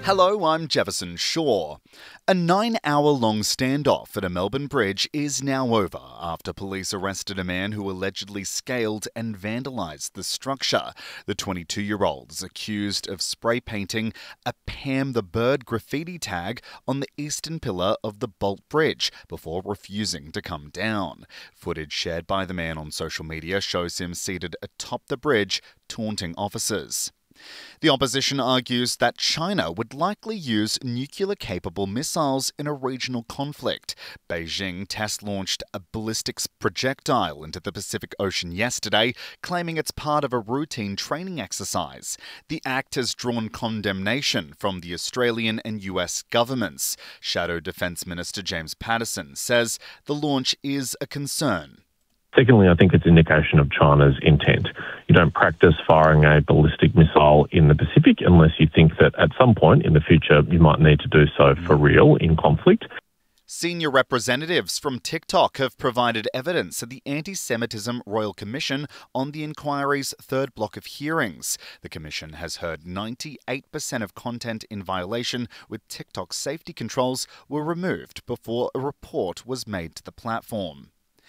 Hello, I'm Jefferson Shaw. A 9-hour-long standoff at a Melbourne bridge is now over after police arrested a man who allegedly scaled and vandalised the structure. The 22-year-old is accused of spray painting a Pam the Bird graffiti tag on the eastern pillar of the Bolt Bridge before refusing to come down. Footage shared by the man on social media shows him seated atop the bridge, taunting officers. The opposition argues that China would likely use nuclear-capable missiles in a regional conflict. Beijing test-launched a ballistics projectile into the Pacific Ocean yesterday, claiming it's part of a routine training exercise. The act has drawn condemnation from the Australian and US governments. Shadow Defence Minister James Paterson says the launch is a concern. Secondly, I think it's an indication of China's intent. You don't practice firing a ballistic missile in the Pacific unless you think that at some point in the future you might need to do so for real in conflict. Senior representatives from TikTok have provided evidence at the Anti-Semitism Royal Commission on the inquiry's third block of hearings. The commission has heard 98% of content in violation with TikTok's safety controls were removed before a report was made to the platform.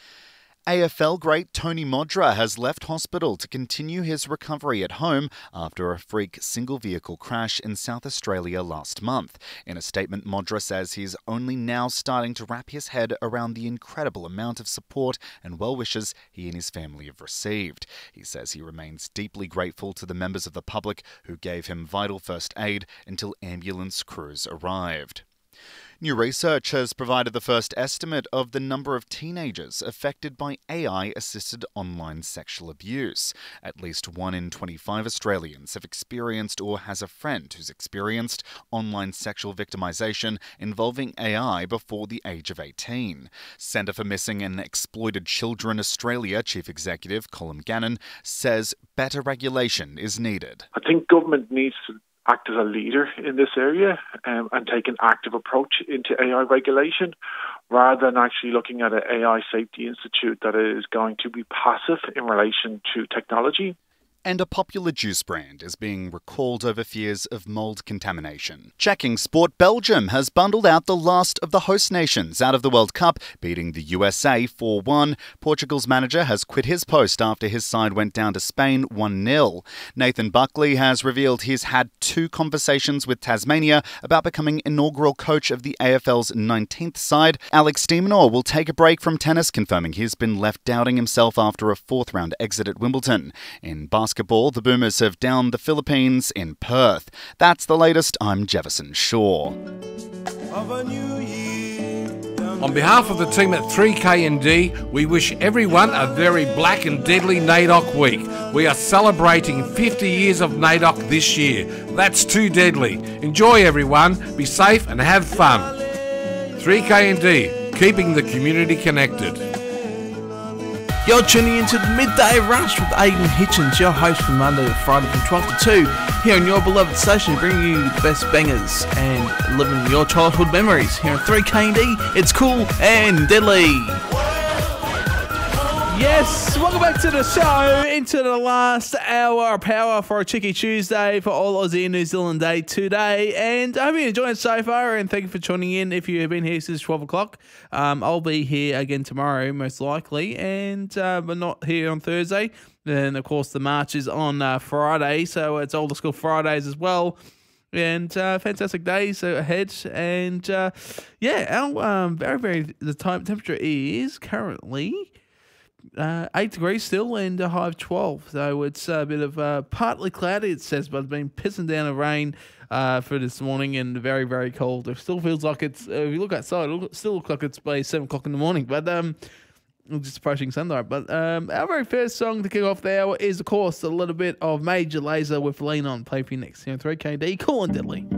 AFL great Tony Modra has left hospital to continue his recovery at home after a freak single-vehicle crash in South Australia last month. In a statement, Modra says he's only now starting to wrap his head around the incredible amount of support and well-wishes he and his family have received. He says he remains deeply grateful to the members of the public who gave him vital first aid until ambulance crews arrived. New research has provided the first estimate of the number of teenagers affected by AI-assisted online sexual abuse. At least 1 in 25 Australians have experienced or has a friend who's experienced online sexual victimisation involving AI before the age of 18. Centre for Missing and Exploited Children Australia Chief Executive Colin Gannon says better regulation is needed. I think government needs to act as a leader in this area and take an active approach into AI regulation rather than actually looking at an AI safety institute that is going to be passive in relation to technology. And a popular juice brand is being recalled over fears of mould contamination. Checking Sport Belgium has bundled out the last of the host nations out of the World Cup, beating the USA 4-1. Portugal's manager has quit his post after his side went down to Spain 1-0. Nathan Buckley has revealed he's had 2 conversations with Tasmania about becoming inaugural coach of the AFL's 19th side. Alex de Minaur will take a break from tennis, confirming he's been left doubting himself after a 4th-round exit at Wimbledon. In basketball, the Boomers have downed the Philippines in Perth. That's the latest. I'm Jefferson Shaw. On behalf of the team at 3K&D, we wish everyone a very black and deadly NAIDOC week. We are celebrating 50 years of NAIDOC this year. That's too deadly. Enjoy, everyone. Be safe and have fun. 3K&D, keeping the community connected. You're tuning into the Midday Rush with Aidan Hitchens, your host from Monday to Friday from 12 to 2, here on your beloved station, bringing you the best bangers and living your childhood memories. Here on 3K&D, it's cool and deadly. Yes, welcome back to the show, into the last hour of power for a Cheeky Tuesday for all Aussie and New Zealand Day today. And I hope you're enjoying it so far, and thank you for tuning in if you have been here since 12 o'clock. I'll be here again tomorrow, most likely, and but not here on Thursday. Then, of course, the march is on Friday, so it's Older School Fridays as well. And fantastic days ahead. And yeah, our the temperature is currently 8 degrees still and a high of 12. So it's a bit of partly cloudy, it says, but it's been pissing down the rain for this morning and very, very cold. It still feels like it's, if you look outside, it still looks like it's by 7 o'clock in the morning. But just approaching sunlight. But our very first song to kick off the hour is, of course, a little bit of Major Lazer with Lean On. Play for you next here on 3KD. Cool and deadly.